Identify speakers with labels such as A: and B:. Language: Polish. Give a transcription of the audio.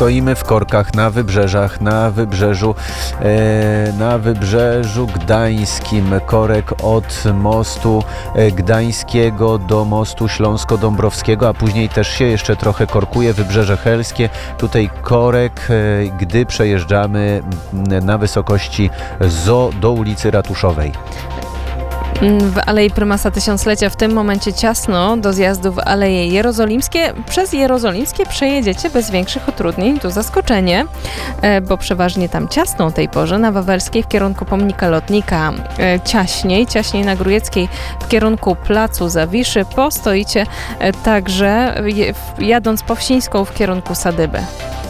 A: Stoimy w korkach na wybrzeżach, na wybrzeżu gdańskim. Korek od mostu gdańskiego do mostu śląsko-dąbrowskiego, a później też się jeszcze trochę korkuje. Wybrzeże helskie. Tutaj korek, gdy przejeżdżamy na wysokości do ulicy Ratuszowej.
B: W Alei Prymasa Tysiąclecia w tym momencie ciasno do zjazdu w Aleje Jerozolimskie. Przez Jerozolimskie przejedziecie bez większych utrudnień. Tu zaskoczenie, bo przeważnie tam ciasno o tej porze. Na Wawelskiej w kierunku Pomnika Lotnika ciaśniej na Grójeckiej w kierunku Placu Zawiszy. Postoicie także jadąc po Wsińską w kierunku Sadyby.